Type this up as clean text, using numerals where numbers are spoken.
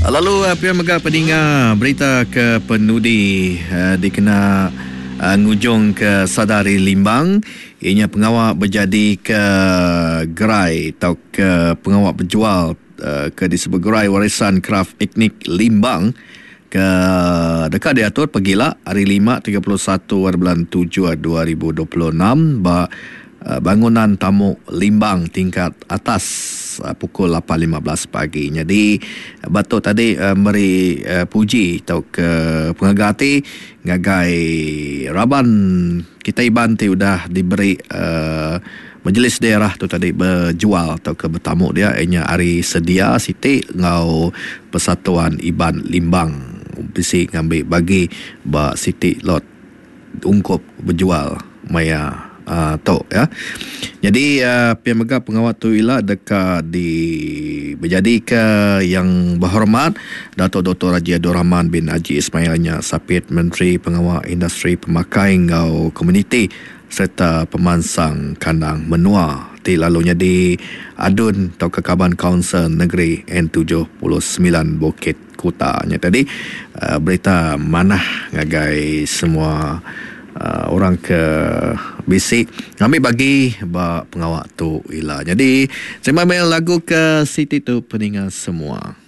Lalu Pihak Megah pendengar berita ke penudi dikena ngujung ke Sadari Limbang. Ianya pengawal berjadi ke gerai atau ke pengawal berjual ke disebut gerai warisan kraft etnik Limbang ke dekat diatur pergilah hari 5 31 bulan 7 2026 bangunan tamu Limbang tingkat atas pukul 8.15 pagi. Jadi Batok tadi beri puji atau ke pengagati ngagai Raban kita Iban tu sudah diberi majlis daerah tu tadi berjual atau ke bertamu dia ianya hari sedia Siti ngau Persatuan Iban Limbang bisi ngambil bagi ba Siti lot ungkup berjual maya tok ya. Jadi Pihak Megah pengawal tu ialah dekat berjadi ke yang berhormat Datuk Dr. Haji Abdul Rahman bin Haji Ismailnya Sapit Menteri Pengawal Industri Pemakai Ngau Komuniti serta Pemansang Kandang Menua ti lalunya di Adun atau Kekaban Kaunsil Negeri N79 Bukit Kutanya tadi berita manah ngagai semua orang ke basic kami bagi pengawal tu ialah. Jadi saya main lagu ke Siti tu pendengar semua.